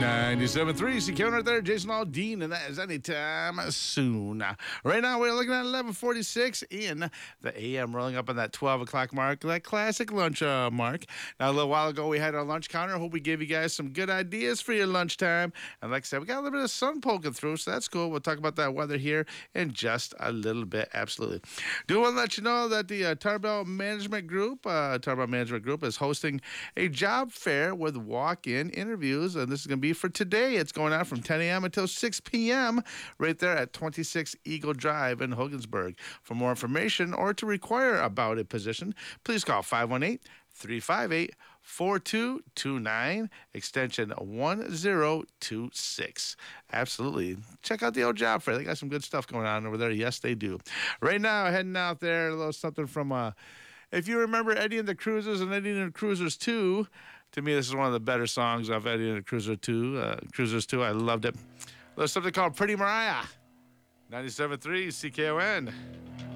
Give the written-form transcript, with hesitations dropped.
97.3 CQ right there, Jason Aldean, and that is anytime soon. Right now, we're looking at 11:46 in the AM, rolling up on that 12 o'clock mark, that classic lunch mark. Now, a little while ago, we had our lunch counter. Hope we gave you guys some good ideas for your lunchtime. And like I said, we got a little bit of sun poking through, so that's cool. We'll talk about that weather here in just a little bit. Absolutely. Do want to let you know that the Tarbell Management Group is hosting a job fair with walk-in interviews, and this is going to be for today. It's going on from 10 a.m. until 6 p.m. right there at 26 Eagle Drive in Hogansburg. For more information or to require about a position, please call 518-358-4229, extension 1026. Absolutely. Check out the old job fair. They got some good stuff going on over there. Yes, they do. Right now, heading out there, a little something from, if you remember Eddie and the Cruisers and Eddie and the Cruisers 2, to me, this is one of the better songs of Eddie and the Cruisers 2. I loved it. There's something called Pretty Mariah. 97.3 CKON.